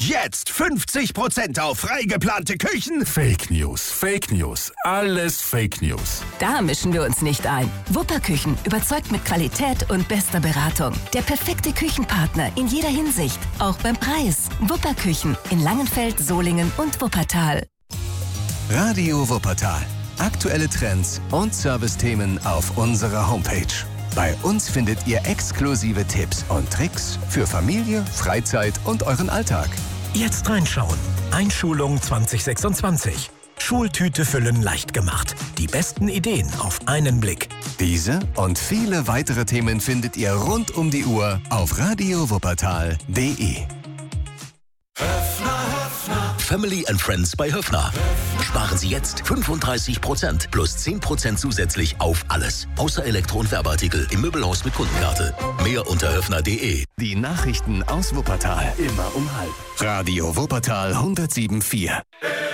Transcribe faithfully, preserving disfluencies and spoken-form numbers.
Jetzt fünfzig Prozent auf frei geplante Küchen. Fake News, Fake News, alles Fake News. Da mischen wir uns nicht ein. Wupperküchen überzeugt mit Qualität und bester Beratung. Der perfekte Küchenpartner in jeder Hinsicht, auch beim Preis. Wupperküchen in Langenfeld, Solingen und Wuppertal. Radio Wuppertal. Aktuelle Trends und Servicethemen auf unserer Homepage. Bei uns findet ihr exklusive Tipps und Tricks für Familie, Freizeit und euren Alltag. Jetzt reinschauen. Einschulung zwanzig sechsundzwanzig. Schultüte füllen leicht gemacht. Die besten Ideen auf einen Blick. Diese und viele weitere Themen findet ihr rund um die Uhr auf radio wuppertal punkt de. Family and Friends bei Höffner. Sparen Sie jetzt fünfunddreißig Prozent plus zehn Prozent zusätzlich auf alles. Außer Elektro- und Werbeartikel im Möbelhaus mit Kundenkarte. Mehr unter höffner punkt de. Die Nachrichten aus Wuppertal. Immer um halb. Radio Wuppertal hundertsieben Komma vier.